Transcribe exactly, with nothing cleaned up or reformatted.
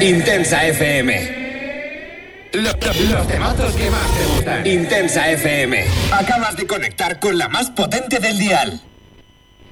Intensa F M. Los, los, los temazos que más te gustan. Intensa F M. Acabas de conectar con la más potente del dial.